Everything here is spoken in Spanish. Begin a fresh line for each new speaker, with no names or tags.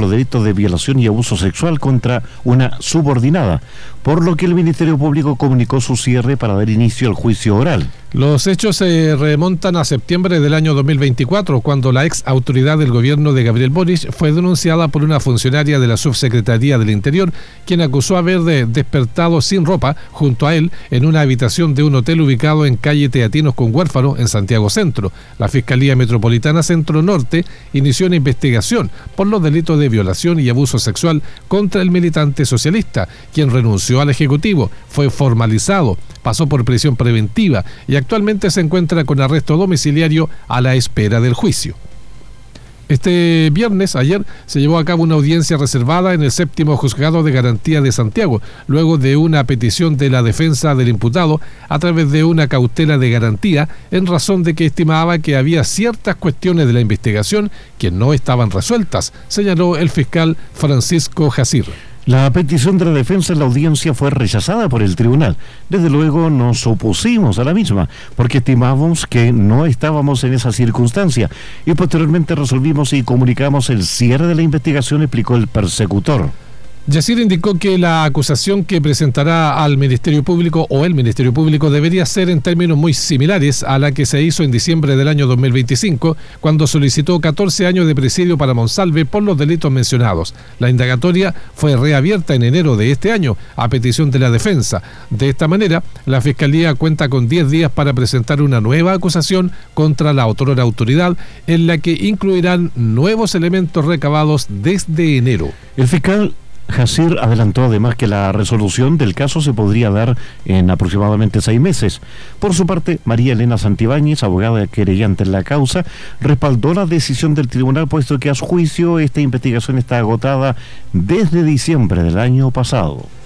los delitos de violación y abuso sexual contra una subordinada, por lo que el Ministerio Público comunicó su cierre para dar inicio al juicio oral.
Los hechos se remontan a septiembre del año 2024, cuando la ex autoridad del gobierno de Gabriel Boric fue denunciada por una funcionaria de la Subsecretaría del Interior, quien acusó haber despertado sin ropa junto a él en una habitación de un hotel ubicado en calle Teatinos con Huérfano, en Santiago Centro. La Fiscalía Metropolitana Centro Norte inició una investigación por los delitos de violación y abuso sexual contra el militante socialista, quien renunció al Ejecutivo, fue formalizado, pasó por prisión preventiva y actualmente se encuentra con arresto domiciliario a la espera del juicio. Este viernes, ayer, se llevó a cabo una audiencia reservada en el 7º Juzgado de Garantía de Santiago, luego de una petición de la defensa del imputado a través de una cautela de garantía, en razón de que estimaba que había ciertas cuestiones de la investigación que no estaban resueltas, señaló el fiscal Francisco Jacir.
La petición de la defensa en la audiencia fue rechazada por el tribunal. Desde luego nos opusimos a la misma, porque estimábamos que no estábamos en esa circunstancia, y posteriormente resolvimos y comunicamos el cierre de la investigación, explicó el persecutor.
Yacir indicó que la acusación que presentará al Ministerio Público o el Ministerio Público debería ser en términos muy similares a la que se hizo en diciembre del año 2025, cuando solicitó 14 años de presidio para Monsalve por los delitos mencionados. La indagatoria fue reabierta en enero de este año a petición de la defensa. De esta manera, la Fiscalía cuenta con 10 días para presentar una nueva acusación contra la otrora autoridad, en la que incluirán nuevos elementos recabados desde enero.
El fiscal Jacir adelantó además que la resolución del caso se podría dar en aproximadamente 6 meses. Por su parte, María Elena Santibáñez, abogada querellante en la causa, respaldó la decisión del tribunal, puesto que a su juicio esta investigación está agotada desde diciembre del año pasado.